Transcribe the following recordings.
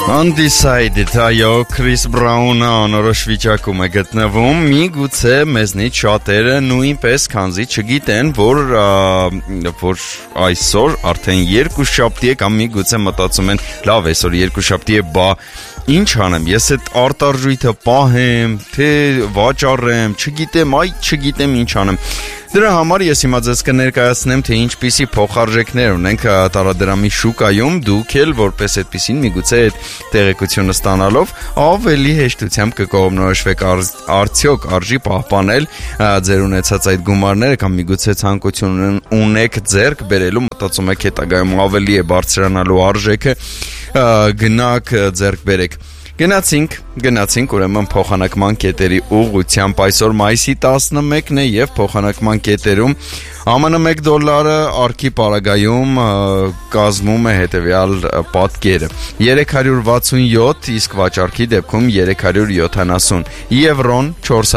Undecided, այո, Chris Brown-ը անորոշ վիճակում է գտնվում, միգուցե մեզնից շատերը նույնպես քանզի չգիտեն, որ այսօր արդեն երկուշաբթի է կամ միգուցե մտածում են, լավ, այսօր երկուշաբթի է, բա ինչ անեմ, ես այդ արտարժույթը պահեմ, թե վաճառեմ, չգիտեմ ինչ անեմ։ Դրա համար ես հիմա ձեզ կներկայացնեմ, թե ինչպիսի փոխարժեքներ ունենք տարադրամի շուկայում, դուք էլ որպես այդպիսին միգուցե այդ տեղեկությունը ստանալով ավելի հեշտությամբ կկողմնորոշվեք արդյոք արժի պահպանել ձեր ունեցած այդ գումարները կամ միգուցե ցանկություն ունեք ձեռք բերելու, մտածում եք հետագայում ավելի է բարձրանալու արժեքը, գնաք ձեռք բերեք։ Գնացինք ուրեմն փոխանակման կետերի ուղղությամբ այսօր մայիսի 11-ն է եւ փոխանակման կետերում ԱՄՆ $1 արկի պարագայում կազմում է հետեւյալ պատկերը 367, իսկ վաճառքի դեպքում 370, եվրոն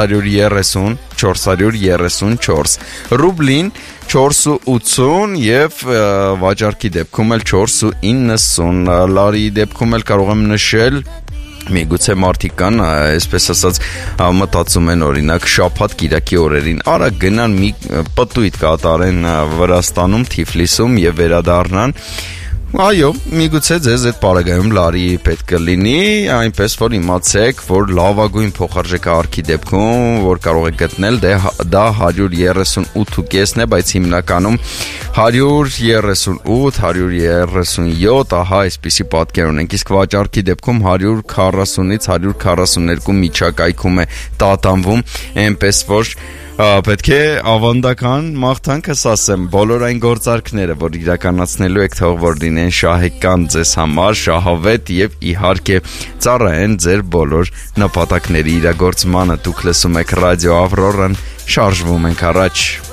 434, ռուբլին 4.80 եւ վաճառքի դեպքում էլ 4.90, լարի դեպքում էլ կարող եմ նշել միգուցե մարդիկ կան, այսպես ասած, մտածում են օրինակ շաբաթ կիրակի օրերին, արագ գնան մի պտույտ կատարեն Վրաստանում, Թիֆլիսում եւ վերադառնան։ Այո, միգուցե ձեզ այդ պարագայում լարի պետք կլինի, այնպես որ իմացեք, որ լավագույն փոխարժեքը արկի դեպքում, որ կարող եք գտնել, դա 138.5-ն է, բայց հիմնականում 138, 137, ահա այսպիսի պատկեր ունենք, իսկ վաճառքի դեպքում 140-ից 142 միջակայքում է տատանվում, այնպես որ պետք է ավանդական մաղթանքս ասեմ, բոլոր այն գործարքները, որ իրականացնելու եք, թող որ լինեն շահեկան ձեզ համար, շահավետ եւ իհարկե ծառայեն ձեր բոլոր նպատակների իրագործմանը։ Դուք լսում եք ռադիո Ավրորան, շարժվում ենք առաջ։